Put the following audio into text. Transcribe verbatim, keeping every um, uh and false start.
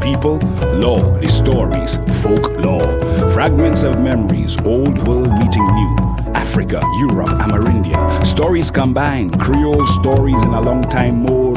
people, law, the stories, folklore. Fragments of memories, old world meeting new. Africa, Europe, Amerindia. Stories combined, Creole stories in a long time mode.